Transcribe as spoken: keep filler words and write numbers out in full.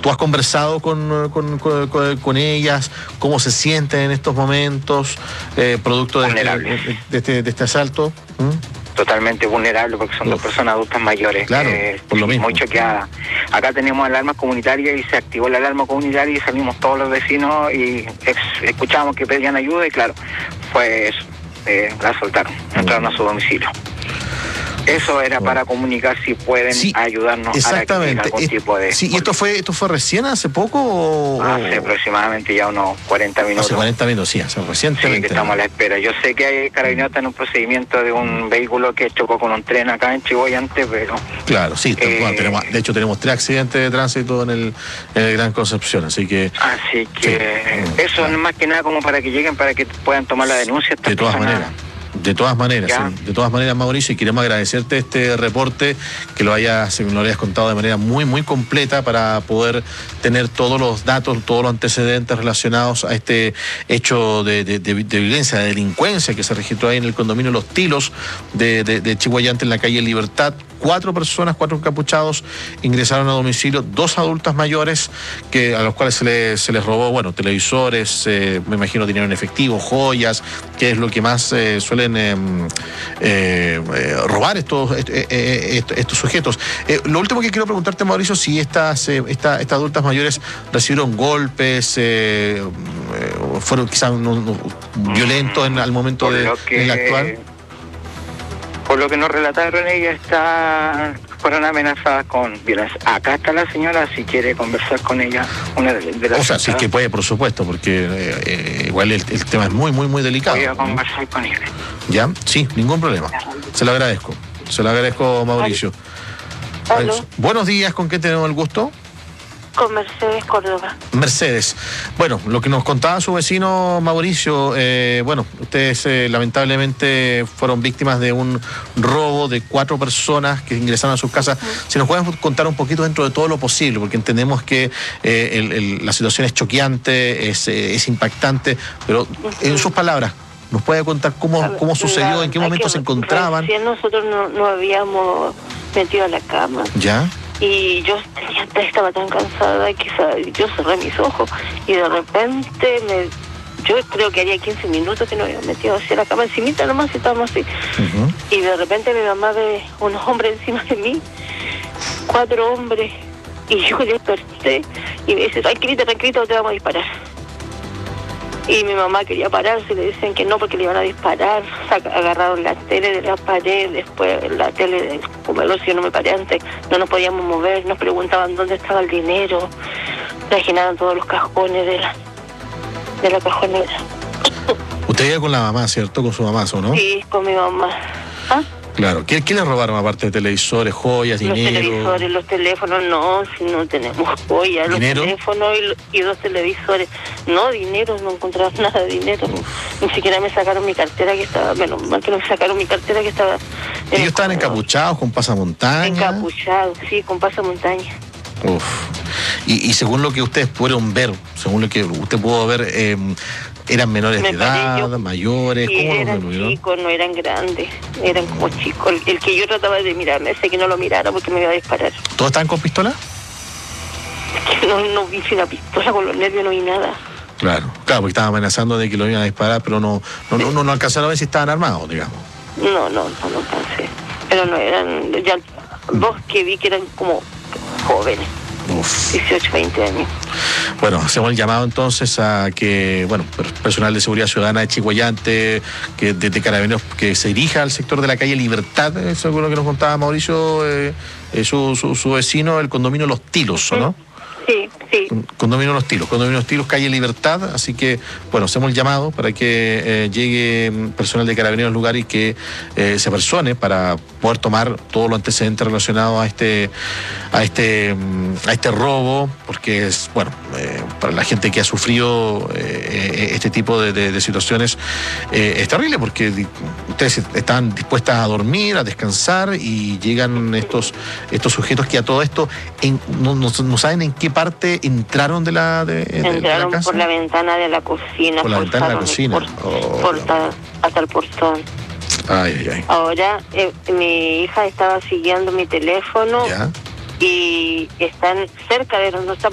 ¿Tú has conversado con, con, con, con ellas? ¿Cómo se sienten en estos momentos eh, producto de este, de, de, este, de este asalto? ¿Mm? Totalmente vulnerable porque son Uf. dos personas adultas mayores. Claro, eh, por lo mismo. Muy choqueadas. Acá tenemos alarma comunitaria y se activó la alarma comunitaria y salimos todos los vecinos y ex, escuchábamos que pedían ayuda y claro, pues eh, la soltaron, entraron a su domicilio. Eso era bueno. para comunicar si pueden sí, ayudarnos exactamente. a algún es, tipo de... Sí, ¿y esto fue esto fue recién, hace poco? O... Hace aproximadamente ya unos cuarenta minutos. Hace cuarenta minutos, sí, hace recientemente. Sí, que estamos a la espera. Yo sé que hay carabineros en un procedimiento de un vehículo que chocó con un tren acá en Chiboyante, pero... Claro, sí, eh, bueno, tenemos, de hecho tenemos tres accidentes de tránsito en el, en el Gran Concepción, así que... Así que sí, eso claro. es más que nada como para que lleguen, para que puedan tomar la denuncia. De todas personas. maneras. De todas maneras, sí, de todas maneras, Mauricio, y queremos agradecerte este reporte, que lo hayas, lo hayas contado de manera muy, muy completa para poder tener todos los datos, todos los antecedentes relacionados a este hecho de, de, de, de violencia, de delincuencia que se registró ahí en el condominio Los Tilos de, de, de Chihuayante en la calle Libertad. Cuatro personas, cuatro encapuchados ingresaron a domicilio, dos adultas mayores que a los cuales se les, se les robó, bueno, televisores, eh, me imagino dinero en efectivo, joyas, que es lo que más eh, suelen eh, eh, eh, robar estos, eh, eh, estos sujetos. Eh, lo último que quiero preguntarte, Mauricio, si estas, eh, esta, estas adultas mayores recibieron golpes, eh, eh, fueron quizás no, no, violentos en, al momento de, que... en el actual. Por lo que nos relataron, ella está, fueron amenazadas con violencia. Acá está la señora, si quiere conversar con ella. Una de, de las o sea, si es que puede, por supuesto, porque eh, eh, igual el, el tema es muy, muy, muy delicado. Voy a conversar ¿no? con ella. ¿Ya? Sí, ningún problema. Se lo agradezco. Se lo agradezco, Mauricio. ¿Aló? Buenos días, ¿con qué tenemos el gusto? Con Mercedes Córdoba. Mercedes. Bueno, lo que nos contaba su vecino Mauricio, eh, bueno, ustedes eh, lamentablemente fueron víctimas de un robo de cuatro personas que ingresaron a sus casas. Uh-huh. Si nos pueden contar un poquito dentro de todo lo posible, porque entendemos que eh, el, el, la situación es choqueante, es, eh, es impactante, pero uh-huh. en sus palabras, ¿nos puede contar cómo, cómo sucedió, en qué momento se encontraban? Recién nosotros no, no habíamos metido a la cama. ¿Ya? Y yo tenía, estaba tan cansada que yo cerré mis ojos y de repente me, yo creo que haría quince minutos que no había metido hacia la cama encimita nomás y estábamos así. Uh-huh. Y de repente mi mamá ve unos hombres encima de mí, cuatro hombres, y yo desperté y me dice, tranquilita, tranquilita, te vamos a disparar. Y mi mamá quería pararse, le dicen que no porque le iban a disparar, agarraron la tele de la pared, después la tele del comedor, si yo no me paré antes, no nos podíamos mover, nos preguntaban dónde estaba el dinero, trajinaron todos los cajones de la, de la cajonera. Usted iba con la mamá, ¿cierto? Con su mamá, ¿o no? Sí, con mi mamá. ¿Ah? Claro. ¿Qué, ¿Qué le robaron aparte de televisores, joyas, los dinero? Los televisores, los teléfonos, no, si no tenemos joyas, los ¿dinero? teléfonos y, y dos televisores. No, dinero, no encontraron nada de dinero. Uf. Ni siquiera me sacaron mi cartera que estaba, bueno, más que no me sacaron mi cartera que estaba... ¿Ellos estaban encapuchados con pasamontaña? Encapuchados, sí, con pasamontaña. Uf. Y, y según lo que ustedes pudieron ver, según lo que usted pudo ver, eh, ¿eran menores me de edad, yo, mayores? Sí, ¿cómo eran los vieron? chicos, no eran grandes, eran como chicos. El, el que yo trataba de mirarme, ese que no lo mirara porque me iba a disparar. ¿Todos estaban con pistola? Es que no, no vi si la pistola, con los nervios no vi nada. Claro, claro, porque estaban amenazando de que lo iban a disparar, pero no, no, no, no, no alcanzaron a ver si estaban armados, digamos. No, no, no, no alcancé. Pero no eran, ya dos que vi que eran como jóvenes. Uf. dieciocho, veinte años. Bueno, hacemos el llamado entonces a que, bueno, personal de seguridad ciudadana de Chihuayante, que de, de Carabineros, que se dirija al sector de la calle Libertad, eso es lo que nos contaba Mauricio, eh, eh, su, su, su vecino, el condominio Los Tilos, ¿o no? Sí, sí. Condominio Los Tilos, Condominio Los Tilos, calle Libertad, así que, bueno, hacemos el llamado para que eh, llegue personal de Carabineros al lugar y que eh, se persone para poder tomar todos los antecedentes relacionados a este a este a este robo, porque es, bueno, eh, para la gente que ha sufrido eh, este tipo de, de, de situaciones eh, es terrible, porque ustedes están dispuestas a dormir, a descansar, y llegan estos estos sujetos que a todo esto en, no, no, no saben en qué parte entraron de la de, de entraron la casa. Por la ventana de la cocina, por la ventana de la cocina, por, oh, por ta, hasta el portón. Ay, ay, ay. Ahora eh, mi hija estaba siguiendo mi teléfono. ¿Ya? Y están cerca de donde está